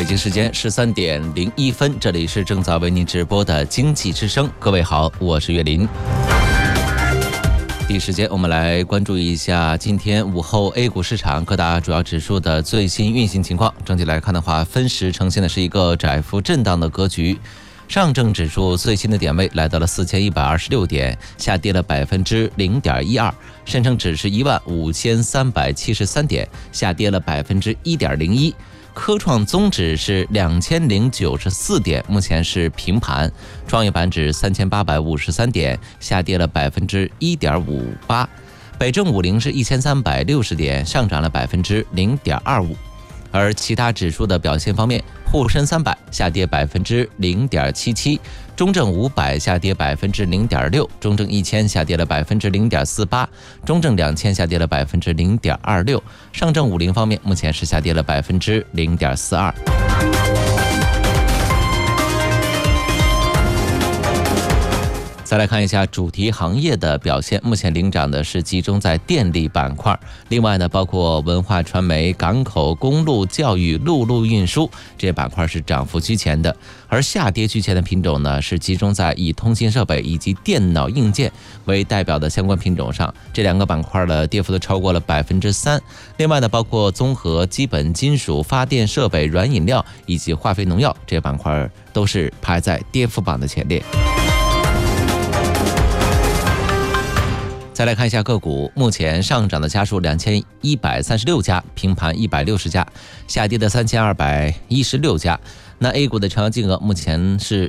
京时间13点01分，这里是正在为您直播的经济之声。各位好，我是岳林。第一时间我们来关注一下今天午后 A 股市场各大主要指数的最新运行情况。整体来看的话，分时呈现的是一个窄幅震荡的格局。上证指数最新的点位来到了4126点，下跌了0.12%；深成指是15373点，下跌了1.01%；科创综指是2094点，目前是平盘；创业板指3853点，下跌了1.58%；北证50是1360点，上涨了0.25%。而其他指数的表现方面，沪深300下跌0.77%，中证500下跌0.6%，中证1000下跌了0.48%，中证2000下跌了0.26%，上证50方面目前是下跌了0.42%。再来看一下主题行业的表现，目前领涨的是集中在电力板块，另外呢，包括文化传媒、港口、公路、教育、陆路运输这些板块是涨幅居前的，而下跌居前的品种呢，是集中在以通信设备以及电脑硬件为代表的相关品种上，这两个板块的跌幅都超过了3%。另外呢，包括综合、基本金属、发电设备、软饮料以及化肥农药这些板块都是排在跌幅榜的前列。再来看一下个股，目前上涨的家数2136家，平盘160家，下跌的3216家。那 A 股的成交金额目前是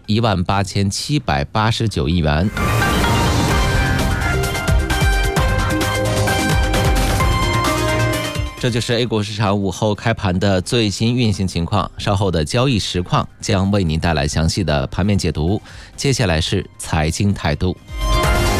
18789亿元。这就是 A 股市场午后开盘的最新运行情况，稍后的交易实况将为您带来详细的盘面解读。接下来是财经态度。